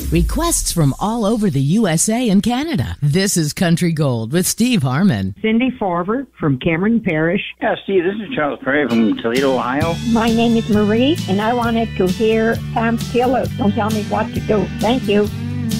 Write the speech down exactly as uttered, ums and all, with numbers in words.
Requests from all over the U S A and Canada. This is Country Gold with Steve Harmon. Cindy Farver from Cameron Parish. Yeah, Steve, this is Charles Perry from Toledo, Ohio. My name is Marie, and I wanted to hear Tom Taylor. Don't tell me what to do. Thank you.